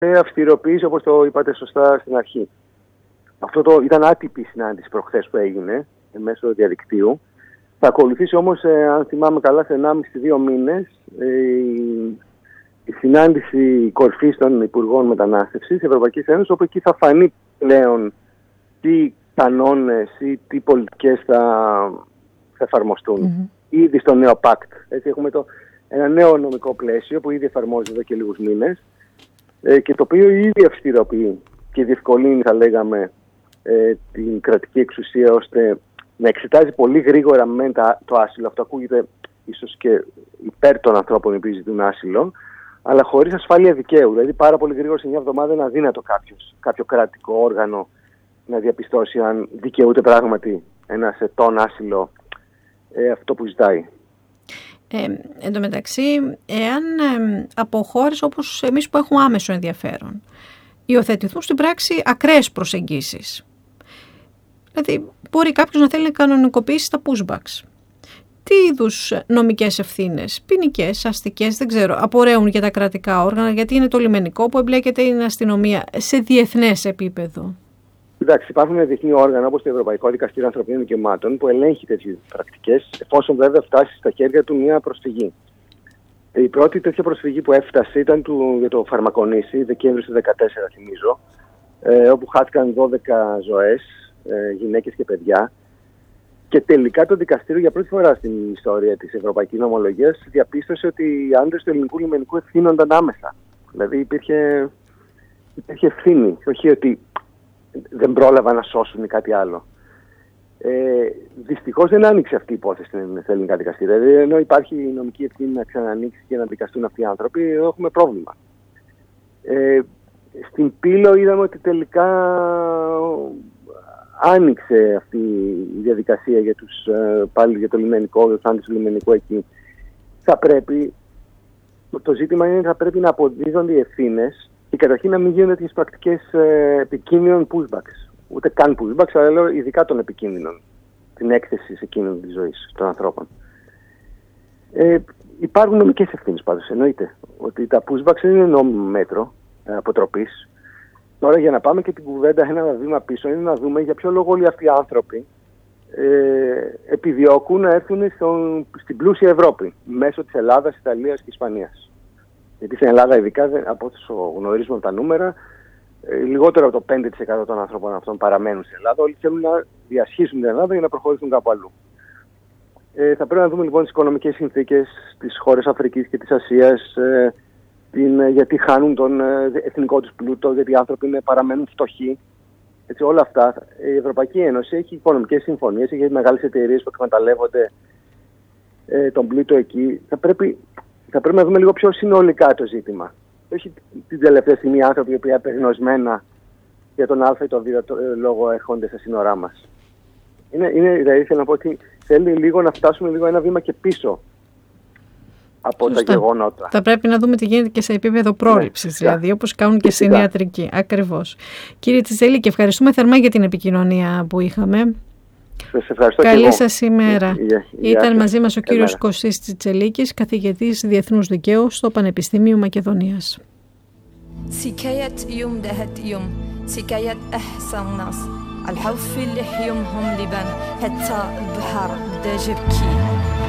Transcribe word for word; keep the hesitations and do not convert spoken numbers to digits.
αυστηροποίηση, όπως το είπατε σωστά στην αρχή. Αυτό το, ήταν άτυπη συνάντηση προχθές που έγινε μέσω διαδικτύου. Θα ακολουθήσει όμως, ε, αν θυμάμαι καλά, σε ενάμιση δύο μήνες ε, η, η συνάντηση κορυφής των Υπουργών Μετανάστευσης της Ευρωπαϊκής Ένωσης, όπου εκεί θα φανεί πλέον τι κανόνες ή τι πολιτικές θα, θα εφαρμοστούν. Mm-hmm. Ήδη στο νέο Pact. Έτσι, έχουμε το, ένα νέο νομικό πλαίσιο που ήδη εφαρμόζεται εδώ και λίγους μήνες ε, και το οποίο ήδη αυστηροποιεί και διευκολύνει, θα λέγαμε, ε, την κρατική εξουσία ώστε να εξετάζει πολύ γρήγορα με το άσυλο. Αυτό ακούγεται ίσως και υπέρ των ανθρώπων που ζητούν άσυλο, αλλά χωρίς ασφάλεια δικαίου. Δηλαδή, πάρα πολύ γρήγορα σε μια εβδομάδα είναι αδύνατο κάποιος, κάποιο κρατικό όργανο να διαπιστώσει αν δικαιούται πράγματι ένας ετών άσυλο ε, αυτό που ζητάει. Ε, εν τω μεταξύ, εάν ε, από χώρες όπως εμείς που έχουμε άμεσο ενδιαφέρον υιοθετηθούν στην πράξη ακραίες προσεγγίσεις, δηλαδή μπορεί κάποιος να θέλει να κανονικοποιήσει τα pushbacks, τι είδους νομικές ευθύνες, ποινικές, αστικές, δεν ξέρω, απορρέουν για τα κρατικά όργανα, γιατί είναι το λιμενικό που εμπλέκεται η αστυνομία σε διεθνές επίπεδο? Εντάξει, υπάρχουν διεθνή όργανα όπως το Ευρωπαϊκό Δικαστήριο Ανθρωπίνων Δικαιωμάτων που ελέγχει τέτοιες πρακτικές, εφόσον βέβαια φτάσει στα χέρια του μια προσφυγή. Η πρώτη τέτοια προσφυγή που έφτασε ήταν του, για το φαρμακονήσι, Δεκέμβριο του δύο χιλιάδες δεκατέσσερα θυμίζω, ε, όπου χάθηκαν δώδεκα ζωές, ε, γυναίκες και παιδιά. Και τελικά το δικαστήριο για πρώτη φορά στην ιστορία της ευρωπαϊκής νομολογίας διαπίστωσε ότι οι άντρες του ελληνικού λιμενικού ευθύνονταν άμεσα. Δηλαδή υπήρχε, υπήρχε ευθύνη, όχι ότι δεν πρόλαβαν να σώσουν ή κάτι άλλο. Ε, δυστυχώς δεν άνοιξε αυτή η υπόθεση στα ελληνικά δικαστήρια. Δηλαδή, ενώ υπάρχει η νομική ευθύνη να ξανανοίξει και να δικαστούν αυτοί οι άνθρωποι, εδώ έχουμε πρόβλημα. Ε, στην Πύλο είδαμε ότι τελικά άνοιξε αυτή η διαδικασία για, τους, πάλι για το λιμενικό, για τους άντρες του λιμενικού εκεί. Θα πρέπει, το ζήτημα είναι ότι θα πρέπει να αποδίδονται οι ευθύνες και καταρχήν να μην γίνονται τις πρακτικές ε, επικίνδυνων pushbacks. Ούτε καν pushbacks, αλλά λέω ειδικά των επικίνδυνων. Την έκθεση σε εκείνη της ζωής των ανθρώπων. Ε, υπάρχουν νομικές ευθύνες πάντως, εννοείται. Ότι τα pushbacks δεν είναι νόμιμο μέτρο ε, αποτροπής. Τώρα για να πάμε και την κουβέντα ένα βήμα πίσω είναι να δούμε για ποιο λόγο όλοι αυτοί οι άνθρωποι ε, επιδιώκουν να έρθουν στον, στην πλούσια Ευρώπη μέσω της Ελλάδας, Ιταλίας και Ισπανίας. Γιατί στην Ελλάδα, ειδικά από όσο γνωρίζουμε τα νούμερα, ε, λιγότερο από το πέντε τοις εκατό των ανθρώπων αυτών παραμένουν στην Ελλάδα. Όλοι θέλουν να διασχίσουν την Ελλάδα για να προχωρήσουν κάπου αλλού. Ε, θα πρέπει να δούμε λοιπόν τις οικονομικές συνθήκες στις χώρες Αφρικής και της Ασίας, ε, την, γιατί χάνουν τον ε, εθνικό τους πλούτο, γιατί οι άνθρωποι είναι, παραμένουν φτωχοί. Έτσι, όλα αυτά. Η Ευρωπαϊκή Ένωση έχει οικονομικές συμφωνίες, έχει μεγάλες εταιρείες που εκμεταλλεύονται ε, τον πλούτο εκεί. Θα πρέπει, θα πρέπει να δούμε λίγο πιο συνολικά το ζήτημα. Όχι την τελευταία στιγμή οι άνθρωποι που απεγνωσμένα για τον Α ή τον Β λόγο έρχονται στα σύνορά μας. Είναι, είναι, δηλαδή θέλω να πω ότι θέλει λίγο να φτάσουμε λίγο ένα βήμα και πίσω από Σωστά. τα γεγονότα. Θα πρέπει να δούμε τι γίνεται και σε επίπεδο πρόληψης, ναι, δηλαδή όπως κάνουν και στην ιατρική. Ακριβώς. Κύριε Τσιτσελίκη, ευχαριστούμε θερμά για την επικοινωνία που είχαμε. Σας ευχαριστώ. Καλή σας ημέρα. Για, για, Ήταν για, μαζί μας ο κύριος Κωστής Τσιτσελίκης, καθηγητής Διεθνούς Δικαίου στο Πανεπιστήμιο Μακεδονίας. سكاية يوم دهت يوم سكاية أحسن ناس الحوف اللي حيومهم لبن حتى البحر بدا جبكي